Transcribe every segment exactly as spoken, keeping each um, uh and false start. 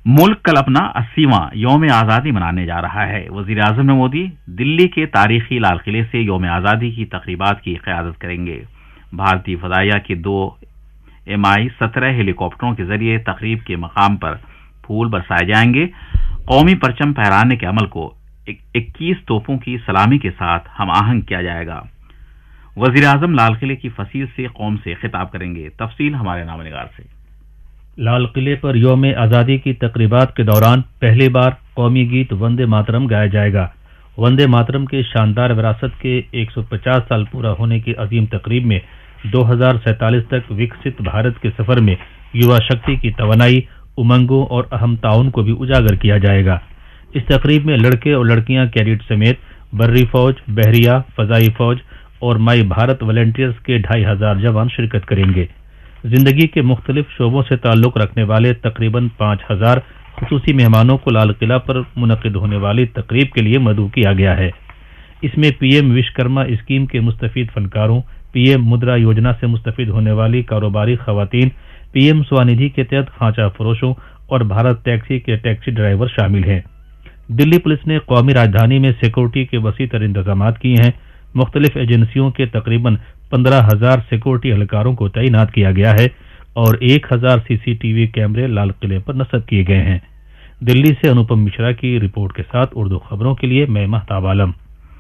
मुल्क कल अपना अस्सीवां यौम आज़ादी मनाने जा रहा है। वजीर आज़म मोदी दिल्ली के तारीखी लाल किले से यौम आज़ादी की तकरीबात की क़यादत करेंगे। भारतीय फदाइया के दो एम आई सत्रह हेलीकॉप्टरों के जरिए तकरीब के मकाम पर फूल बरसाए जाएंगे। कौमी परचम फहराने के अमल को इक्कीस तोपों की सलामी के साथ हम आहंग किया जाएगा। वजीर आज़म लाल किले की फसील से कौम से खिताब करेंगे। तफसील हमारे नामनिगार से। लाल किले पर यौम आज़ादी की तकरीबात के दौरान पहली बार कौमी गीत वंदे मातरम गाया जाएगा। वंदे मातरम के शानदार विरासत के एक सौ पचास साल पूरा होने की अजीम तकरीब में दो हजार सैंतालीस तक विकसित भारत के सफर में युवा शक्ति की तवानाई, उमंगों और अहम ताउन को भी उजागर किया जाएगा। इस तकरीब में लड़के और लड़कियां कैडेट समेत बर्री फौज, बहरिया, फजाई फौज और माई भारत वॉलंटियर्स के ढाई हजार जवान शिरकत करेंगे। जिंदगी के मुख्तलिफ शोबों से ताल्लुक रखने वाले तकरीबन पांच हजार खुसूसी मेहमानों को लाल किला पर मुनक़िद होने वाली तकरीब के लिए मदऊ किया गया है। इसमें पीएम विश्वकर्मा स्कीम के मुस्तफीद फनकारों, पीएम मुद्रा योजना से मुस्तफीद होने वाली कारोबारी खवातीन, पीएम स्वनिधि के तहत खांचा फरोशों और भारत टैक्सी के टैक्सी ड्राइवर शामिल हैं। दिल्ली पुलिस ने कौमी राजधानी में सिक्योरिटी के वसी तर इंतजाम किए हैं। मुख्तलिफ एजेंसियों के तकरीबन पंद्रह हजार सिक्योरिटी एहलकारों को तैनात किया गया है और एक हजार सीसीटीवी कैमरे लाल किले पर नस्ब किए गए हैं। दिल्ली से अनुपम मिश्रा की रिपोर्ट के साथ उर्दू खबरों के लिए मैं महताब आलम।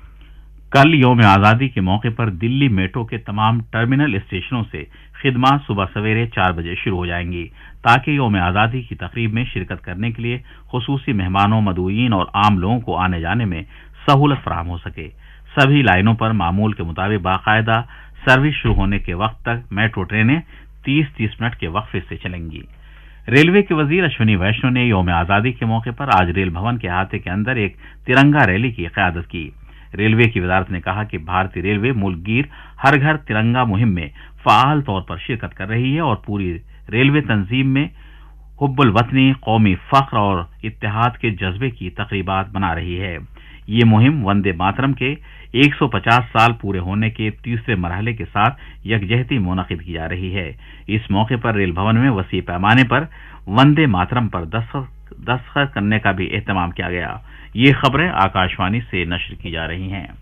कल यौम आज़ादी के मौके पर दिल्ली मेट्रो के तमाम टर्मिनल स्टेशनों से खिदमत सुबह सवेरे चार बजे शुरू हो जाएंगी ताकि यौम आज़ादी की तकरीब में शिरकत करने के लिए खुसूसी मेहमानों, मदऊईन और आम लोगों को आने जाने में सहूलत फराहम हो सके। सभी लाइनों पर मामूल के मुताबिक बाकायदा सर्विस शुरू होने के वक्त तक मेट्रो ट्रेनें तीस तीस मिनट के वक्फे से चलेंगी। रेलवे के वजीर अश्विनी वैष्णव ने यौम आज़ादी के मौके पर आज रेल भवन के अहाते के अंदर एक तिरंगा रैली की क़यादत की। रेलवे की वजारत ने कहा कि भारतीय रेलवे मुल्कगीर हर घर तिरंगा मुहिम में फ़आल तौर पर शिरकत कर रही है और पूरी रेलवे तंजीम में हुब्बुल वतनी, कौमी फ़ख्र और इत्तेहाद के जज्बे की तकरीबात बना रही है। ये मुहिम वंदे मातरम के एक सौ पचास साल पूरे होने के तीसरे मरहले के साथ यकजहती मुनक़िद की जा रही है। इस मौके पर रेल भवन में वसी पैमाने पर वंदे मातरम पर दस्तखत करने का भी एहतमाम किया गया। ये खबरें आकाशवाणी से नश्र की जा रही हैं।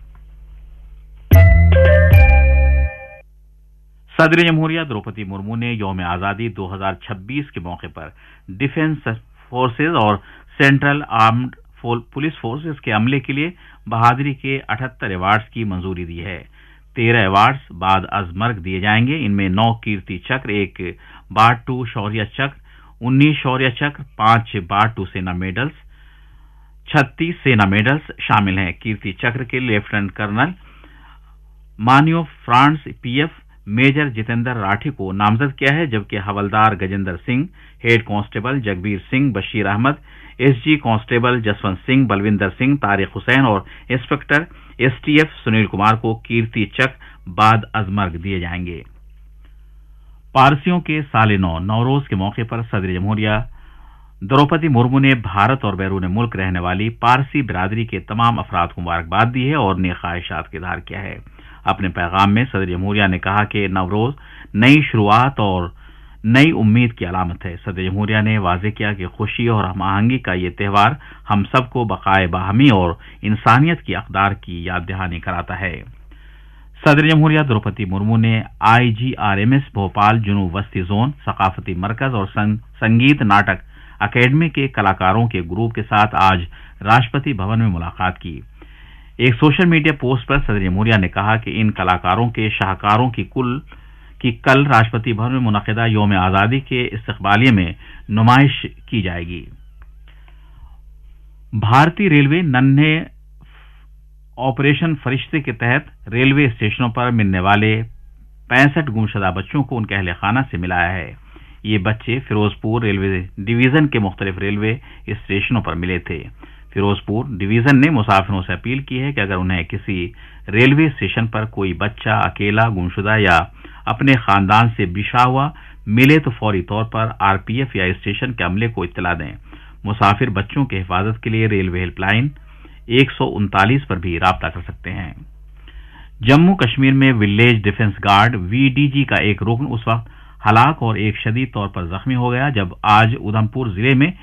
सदर जमहूरिया द्रौपदी मुर्मू ने यौम आज़ादी दो हजार छब्बीस के मौके पर डिफेंस फोर्सेज और सेंट्रल आर्म्ड पुलिस फोर्सेज के अमले के लिए बहादुरी के अठहत्तर अवार्ड्स की मंजूरी दी है। तेरह अवार्ड्स बाद अजमर्ग दिए जाएंगे। इनमें नौ कीर्ति चक्र, एक बाटू शौर्य चक्र, उन्नीस शौर्य चक्र, पांच बाटू सेना मेडल्स, छत्तीस सेना मेडल्स शामिल हैं। कीर्ति चक्र के लेफ्टिनेंट कर्नल मानियो France PF major Jitendra Rathi को नामजद किया है, जबकि हवलदार Gajendra Singh, head constable Jagbir Singh, Bashir Ahmad, SG constable Jaswant Singh, Balwinder Singh, Tariq Hussain और इंस्पेक्टर एसटीएफ सुनील कुमार को कीर्ति चक्र बाद अजमर्ग दिए जाएंगे। पारसियों के साल नौ नौरोज के मौके पर सदर जमहूरिया द्रौपदी मुर्मू ने भारत और बैरून मुल्क रहने वाली पारसी बिरादरी के तमाम अफराद को मुबारकबाद दी है और नेक ख्वाहिशात का इज़हार किया है। अपने पैगाम में सदर जमहूरिया ने कहा कि नवरोज नई शुरुआत और नई उम्मीद की अलामत है। सदर जमहूरिया ने वाज़ेह किया कि खुशी और हम आहंगी का ये त्यौहार हम सबको बक़ाए बाहमी और इंसानियत की अक़दार की याद दहानी कराता है। सदर जमहूरिया द्रौपदी मुर्मू ने आईजीआरएमएस भोपाल जुनूब वस्ती जोन सकाफती मरकज और संग, संगीत नाटक अकेडमी के कलाकारों के ग्रुप के साथ आज राष्ट्रपति भवन में मुलाकात की। एक सोशल मीडिया पोस्ट पर सदर जमहूरिया ने कहा कि इन कलाकारों के शाहकारों की कुल की कल राष्ट्रपति भवन में मुनक़िदा यौम आज़ादी के इस्तक़बालिये में नुमाइश की जाएगी। भारतीय रेलवे नन्हे ऑपरेशन फरिश्ते के तहत रेलवे स्टेशनों पर मिलने वाले पैंसठ गुमशुदा बच्चों को उनके अहले खाना से मिलाया है। ये बच्चे फिरोजपुर रेलवे डिवीजन के मुख्तलिफ रेलवे स्टेशनों पर मिले थे। फिरोजपुर डिवीजन ने मुसाफिरों से अपील की है कि अगर उन्हें किसी रेलवे स्टेशन पर कोई बच्चा अकेला, गुमशुदा या अपने खानदान से बिछड़ा हुआ मिले तो फौरी तौर पर आरपीएफ या स्टेशन के अमले को इत्तला दें। मुसाफिर बच्चों की हिफाजत के लिए रेलवे हेल्पलाइन एक सौ उनतालीस पर भी राब्ता कर सकते हैं। जम्मू कश्मीर में विलेज डिफेंस गार्ड वीडीजी का एक रुकन उस वक्त हलाक और एक शदीद तौर पर जख्मी हो गया जब आज उधमपुर जिले में